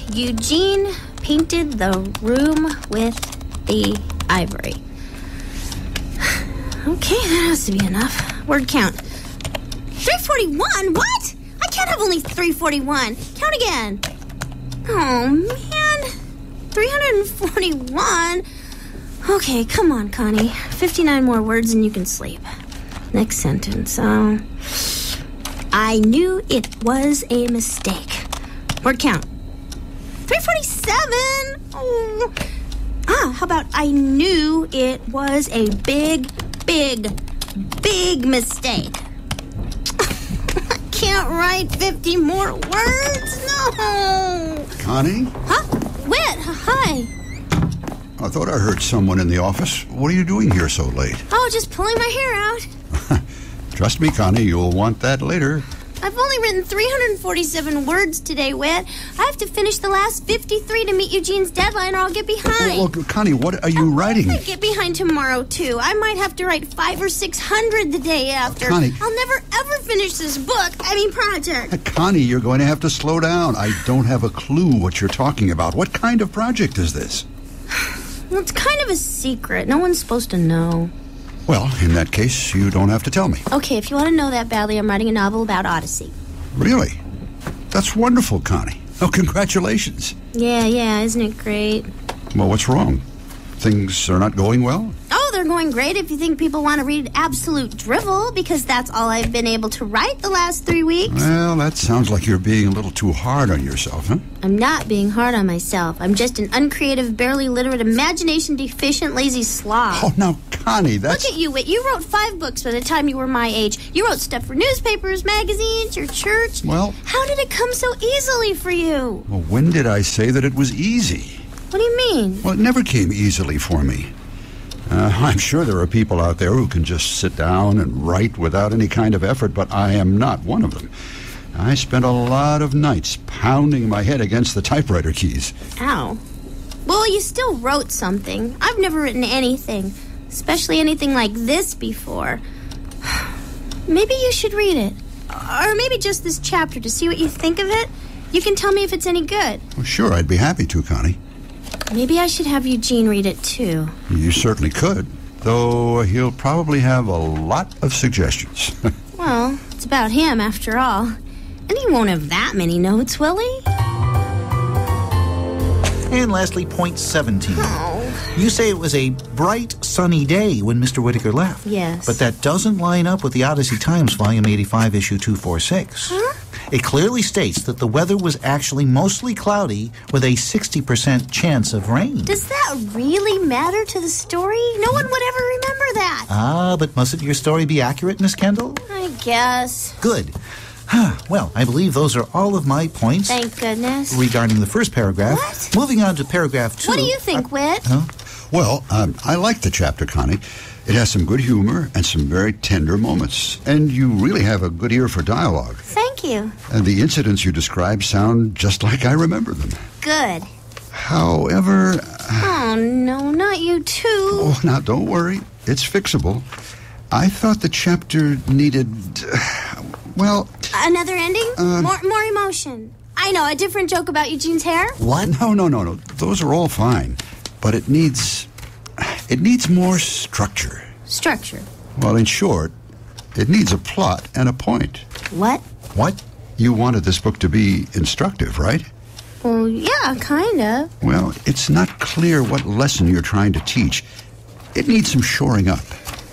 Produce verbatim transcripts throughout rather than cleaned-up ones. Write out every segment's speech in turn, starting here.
Eugene painted the room with the ivory. Okay, that has to be enough. Word count. three forty-one? What? I can't have only three forty-one. Count again. Oh, man. three forty-one. Okay, come on, Connie. fifty-nine more words and you can sleep. Next sentence. Uh, I knew it was a mistake. Word count. three forty-seven. Oh. Ah, how about I knew it was a big, big, big mistake. I can't write fifty more words. No. Connie? Huh? Whit, hi. I thought I heard someone in the office. What are you doing here so late? Oh, just pulling my hair out. Trust me, Connie, you'll want that later. I've only written three hundred forty-seven words today, Whit. I have to finish the last fifty-three to meet Eugene's deadline or I'll get behind. Well, Connie, what are you I'll writing? I get behind tomorrow, too. I might have to write five or six hundred the day after. Connie. I'll never, ever finish this book. I mean, project. Connie, you're going to have to slow down. I don't have a clue what you're talking about. What kind of project is this? Well, it's kind of a secret. No one's supposed to know. Well, in that case, you don't have to tell me. Okay, if you want to know that badly, I'm writing a novel about Odyssey. Really? That's wonderful, Connie. Oh, congratulations. Yeah, yeah, isn't it great? Well, what's wrong? Things are not going well? Oh, they're going great if you think people want to read absolute drivel, because that's all I've been able to write the last three weeks. Well, that sounds like you're being a little too hard on yourself, huh? I'm not being hard on myself. I'm just an uncreative, barely literate, imagination-deficient, lazy slob. Oh, now, Connie, that's... Look at you, Whit. You wrote five books by the time you were my age. You wrote stuff for newspapers, magazines, your church. Well... How did it come so easily for you? Well, when did I say that it was easy? What do you mean? Well, it never came easily for me. Uh, I'm sure there are people out there who can just sit down and write without any kind of effort, but I am not one of them. I spent a lot of nights pounding my head against the typewriter keys. Ow. Well, you still wrote something. I've never written anything, especially anything like this before. Maybe you should read it. Or maybe just this chapter to see what you think of it. You can tell me if it's any good. Well, sure, I'd be happy to, Connie. Maybe I should have Eugene read it, too. You certainly could, though he'll probably have a lot of suggestions. Well, it's about him, after all. And he won't have that many notes, will he? And lastly, point seventeen. Oh. You say it was a bright, sunny day when Mister Whittaker left. Yes. But that doesn't line up with the Odyssey Times, Volume eighty-five, Issue two forty-six. Huh? It clearly states that the weather was actually mostly cloudy with a sixty percent chance of rain. Does that really matter to the story? No one would ever remember that. Ah, but mustn't your story be accurate, Miss Kendall? I guess. Good. Well, I believe those are all of my points. Thank goodness. Regarding the first paragraph. What? Moving on to paragraph two. What do you think, Whit? Huh? Well, um, I like the chapter, Connie. It has some good humor and some very tender moments. And you really have a good ear for dialogue. Thank you. And the incidents you describe sound just like I remember them. Good. However... Oh, no, not you too. Oh, now, don't worry. It's fixable. I thought the chapter needed... Uh, well... Another ending? Uh, more, more emotion. I know, a different joke about Eugene's hair? What? No, no, no, no. Those are all fine. But it needs... It needs more structure. Structure. Well, in short, it needs a plot and a point. What? What? You wanted this book to be instructive, right? Well, yeah, kind of. Well, it's not clear what lesson you're trying to teach. It needs some shoring up.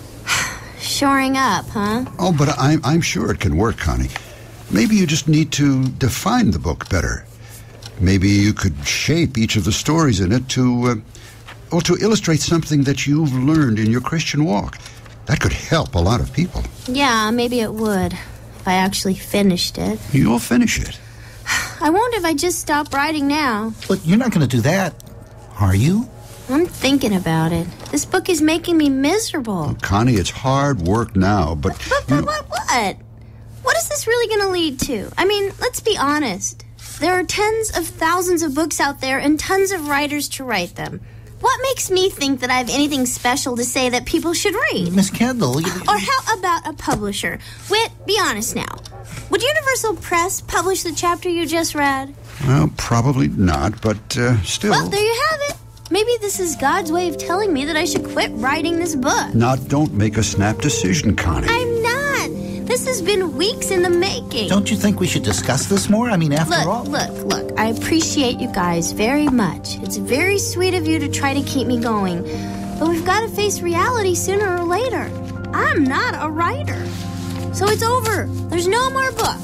Shoring up, huh? Oh, but I'm, I'm sure it can work, Connie. Maybe you just need to define the book better. Maybe you could shape each of the stories in it to, uh, well, to illustrate something that you've learned in your Christian walk. That could help a lot of people. Yeah, maybe it would, if I actually finished it. You'll finish it. I won't if I just stop writing now. But you're not going to do that, are you? I'm thinking about it. This book is making me miserable. Oh, Connie, it's hard work now, but... But, but what, what? What is this really going to lead to? I mean, let's be honest. There are tens of thousands of books out there and tons of writers to write them. What makes me think that I have anything special to say that people should read? Miss Kendall... You... Or how about a publisher? Whit, be honest now. Would Universal Press publish the chapter you just read? Well, probably not, but uh, still. Well, there you have it. Maybe this is God's way of telling me that I should quit writing this book. Now, don't make a snap decision, Connie. I'm not. This has been weeks in the making. Don't you think we should discuss this more? I mean, after Look, all... look, look. I appreciate you guys very much. It's very sweet of you to try to keep me going. But we've got to face reality sooner or later. I'm not a writer. So it's over. There's no more book.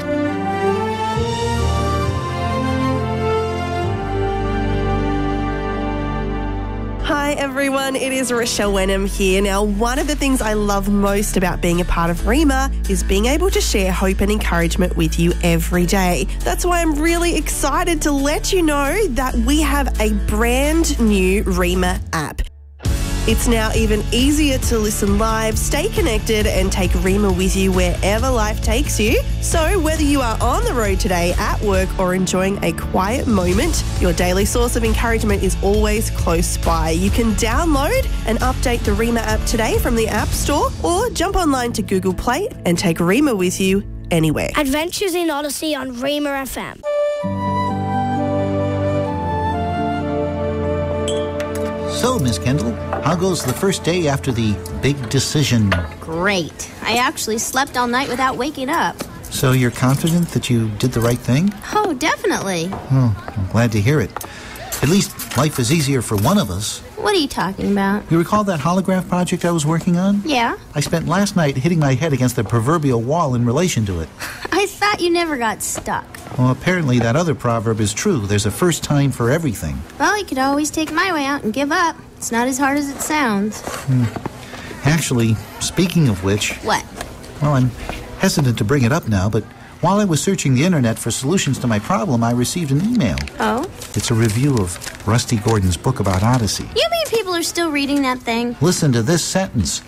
Hi everyone, it is Rochelle Wenham here. Now, one of the things I love most about being a part of Rima is being able to share hope and encouragement with you every day. That's why I'm really excited to let you know that we have a brand new Rima app. It's now even easier to listen live, stay connected, and take Rima with you wherever life takes you. So whether you are on the road today, at work, or enjoying a quiet moment, your daily source of encouragement is always close by. You can download and update the Rima app today from the App Store, or jump online to Google Play and take Rima with you anywhere. Adventures in Odyssey on Rima F M. So, Miss Kendall, how goes the first day after the big decision? Great. I actually slept all night without waking up. So you're confident that you did the right thing? Oh, definitely. Oh, I'm glad to hear it. At least life is easier for one of us. What are you talking about? You recall that holograph project I was working on? Yeah. I spent last night hitting my head against the proverbial wall in relation to it. I thought you never got stuck. Well, apparently that other proverb is true. There's a first time for everything. Well, you could always take my way out and give up. It's not as hard as it sounds. Hmm. Actually, speaking of which... What? Well, I'm hesitant to bring it up now, but while I was searching the internet for solutions to my problem, I received an email. Oh? It's a review of Rusty Gordon's book about Odyssey. You mean people are still reading that thing? Listen to this sentence.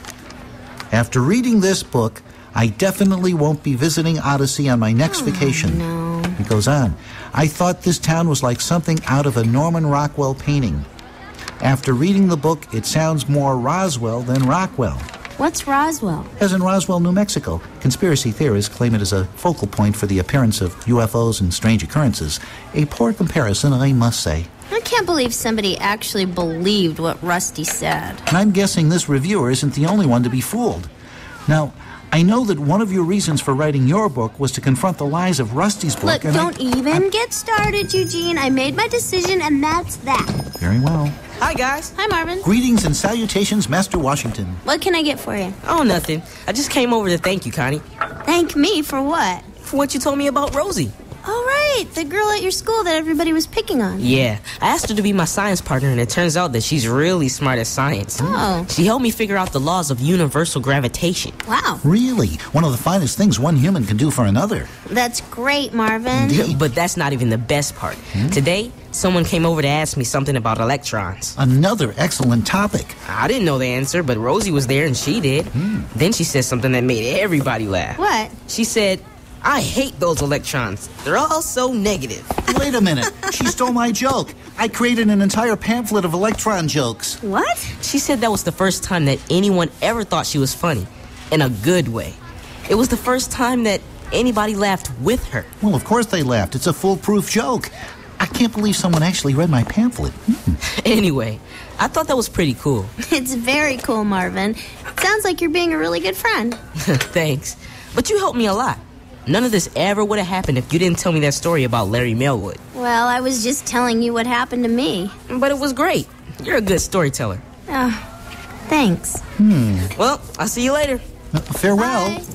After reading this book, I definitely won't be visiting Odyssey on my next oh, vacation. No. It goes on. I thought this town was like something out of a Norman Rockwell painting. After reading the book, it sounds more Roswell than Rockwell. What's Roswell? As in Roswell, New Mexico. Conspiracy theorists claim it as a focal point for the appearance of U F Os and strange occurrences. A poor comparison, I must say. I can't believe somebody actually believed what Rusty said. And I'm guessing this reviewer isn't the only one to be fooled. Now, I know that one of your reasons for writing your book was to confront the lies of Rusty's book. Look, and don't I, even I'm... get started, Eugene. I made my decision, and that's that. Very well. Hi, guys. Hi, Marvin. Greetings and salutations, Master Washington. What can I get for you? Oh, nothing. I just came over to thank you, Connie. Thank me for what? For what you told me about Rosie. Oh, right. The girl at your school that everybody was picking on. Yeah. I asked her to be my science partner, and it turns out that she's really smart at science. Oh. She helped me figure out the laws of universal gravitation. Wow. Really? One of the finest things one human can do for another. That's great, Marvin. Indeed. But that's not even the best part. Hmm? Today, someone came over to ask me something about electrons. Another excellent topic. I didn't know the answer, but Rosie was there and she did. Hmm. Then she said something that made everybody laugh. What? She said, I hate those electrons. They're all so negative. Wait a minute. She stole my joke. I created an entire pamphlet of electron jokes. What? She said that was the first time that anyone ever thought she was funny. In a good way. It was the first time that anybody laughed with her. Well, of course they laughed. It's a foolproof joke. I can't believe someone actually read my pamphlet. Hmm. Anyway, I thought that was pretty cool. It's very cool, Marvin. It sounds like you're being a really good friend. Thanks. But you helped me a lot. None of this ever would have happened if you didn't tell me that story about Larry Melwood. Well, I was just telling you what happened to me. But it was great. You're a good storyteller. Oh, thanks. Hmm. Well, I'll see you later. Uh, farewell. Bye.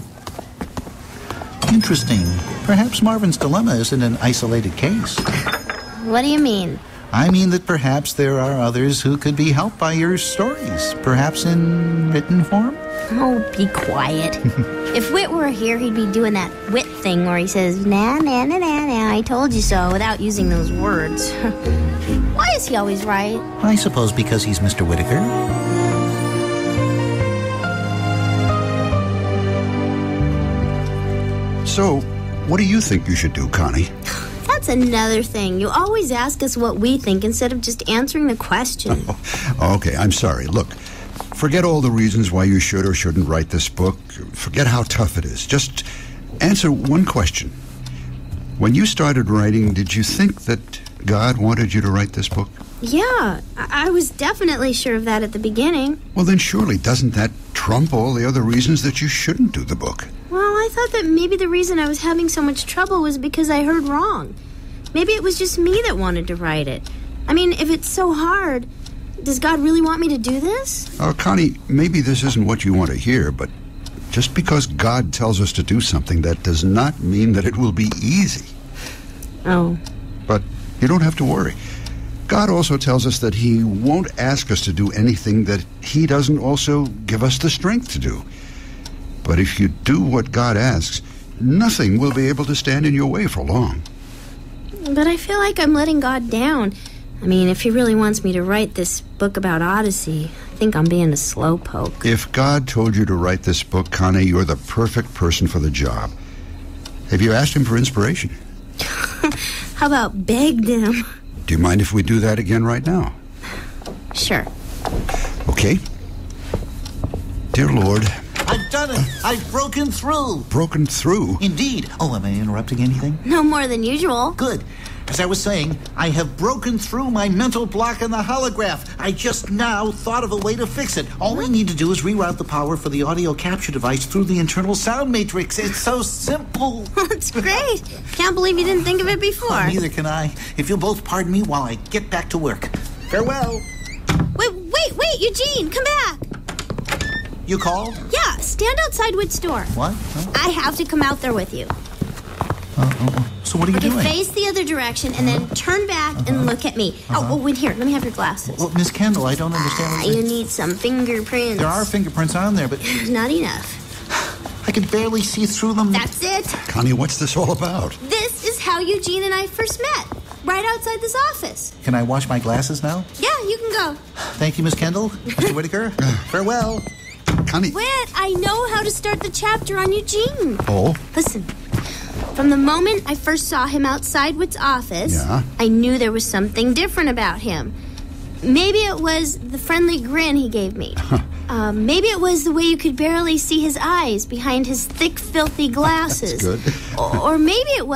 Interesting. Perhaps Marvin's dilemma isn't an isolated case. What do you mean? I mean that perhaps there are others who could be helped by your stories, perhaps in written form? Oh, be quiet. If Whit were here, he'd be doing that Whit thing where he says, nah, nah, nah, nah, nah, I told you so, without using those words. Why is he always right? I suppose because he's Mister Whitaker. So, what do you think you should do, Connie? That's another thing. You always ask us what we think instead of just answering the question. Oh, okay, I'm sorry. Look, forget all the reasons why you should or shouldn't write this book. Forget how tough it is. Just answer one question. When you started writing, did you think that God wanted you to write this book? Yeah, I, I was definitely sure of that at the beginning. Well, then surely doesn't that trump all the other reasons that you shouldn't do the book? Well, I thought that maybe the reason I was having so much trouble was because I heard wrong. Maybe it was just me that wanted to write it. I mean, if it's so hard, does God really want me to do this? Oh, Connie, maybe this isn't what you want to hear, but just because God tells us to do something, that does not mean that it will be easy. Oh. But you don't have to worry. God also tells us that he won't ask us to do anything that he doesn't also give us the strength to do. But if you do what God asks, nothing will be able to stand in your way for long. But I feel like I'm letting God down. I mean, if he really wants me to write this book about Odyssey, I think I'm being a slowpoke. If God told you to write this book, Connie, you're the perfect person for the job. Have you asked him for inspiration? How about begged him? Do you mind if we do that again right now? Sure. Okay. Dear Lord. I've done it. I've broken through. Broken through? Indeed. Oh, am I interrupting anything? No more than usual. Good. As I was saying, I have broken through my mental block in the holograph. I just now thought of a way to fix it. All we need to do is reroute the power for the audio capture device through the internal sound matrix. It's so simple. That's great. Can't believe you didn't think of it before. Oh, neither can I. If you'll both pardon me while I get back to work. Farewell. Wait, wait, wait, Eugene, come back. You called? Yeah, stand outside Whit's door. What? Huh? I have to come out there with you. Uh, uh, so what are you Okay, doing? face the other direction and then turn back Uh-huh. and look at me. Uh-huh. Oh, oh, wait, here, let me have your glasses. Well, Miss Kendall, I don't understand Ah, what you're you need some fingerprints. There are fingerprints on there, but Not enough. I can barely see through them. That's it. Connie, what's this all about? This is how Eugene and I first met. Right outside this office. Can I wash my glasses now? Yeah, you can go. Thank you, Miss Kendall. Mister Whitaker, farewell. Connie. Wait, I know how to start the chapter on Eugene. Oh? Listen. From the moment I first saw him outside Whit's office, Yeah? I knew there was something different about him. Maybe it was the friendly grin he gave me. uh, maybe it was the way you could barely see his eyes behind his thick, filthy glasses. That's good. or, or maybe it was